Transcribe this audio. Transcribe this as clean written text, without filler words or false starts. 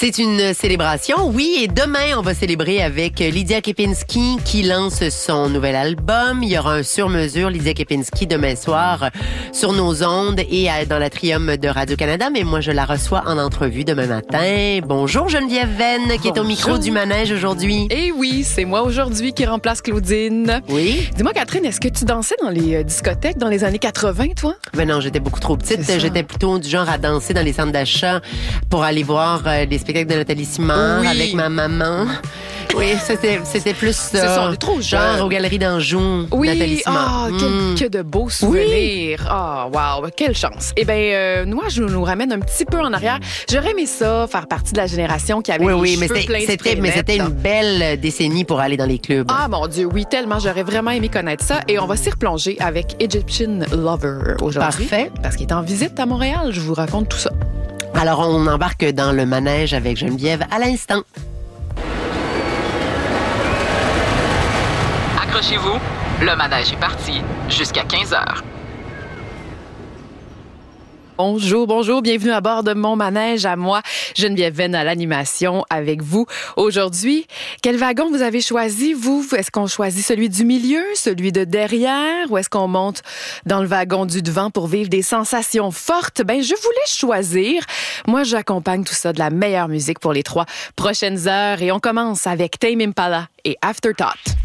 C'est une célébration, oui, et demain, on va célébrer avec Lydia Kepinski qui lance son nouvel album. Il y aura un sur-mesure Lydia Kepinski demain soir sur nos ondes et dans l'Atrium de Radio-Canada, mais moi, je la reçois en entrevue demain matin. Bonjour Geneviève Venn, qui est au micro du manège aujourd'hui. Eh oui, c'est moi aujourd'hui qui remplace Claudine. Oui. Dis-moi, Catherine, est-ce que tu dansais dans les discothèques dans les années 80, toi? Ben non, j'étais beaucoup trop petite. J'étais plutôt du genre à danser dans les centres d'achat pour aller voir les spectacles de Nathalie Simard avec ma maman. Oui, c'était plus ça. C'est trop genre aux Galeries d'Anjou, Nathalie Simard. Que de beaux souvenirs. Wow, quelle chance. Eh bien, moi, je nous ramène un petit peu en arrière. J'aurais aimé ça, faire partie de la génération qui avait les cheveux pleins de spray mais net. c'était une belle décennie pour aller dans les clubs. Ah, mon Dieu, oui, tellement. J'aurais vraiment aimé connaître ça. Et on va s'y replonger avec Egyptian Lover aujourd'hui. Parfait. Parce qu'il est en visite à Montréal. Je vous raconte tout ça. Alors, on embarque dans le manège avec Geneviève à l'instant. Accrochez-vous, le manège est parti jusqu'à 15h. Bonjour, bienvenue à bord de mon manège à moi, Geneviève Venn à l'animation avec vous. Aujourd'hui, quel wagon vous avez choisi, vous? Est-ce qu'on choisit celui du milieu, celui de derrière, ou est-ce qu'on monte dans le wagon du devant pour vivre des sensations fortes? Ben, je vous laisse choisir. Moi, j'accompagne tout ça de la meilleure musique pour les 3 prochaines heures et on commence avec Tame Impala et Afterthought.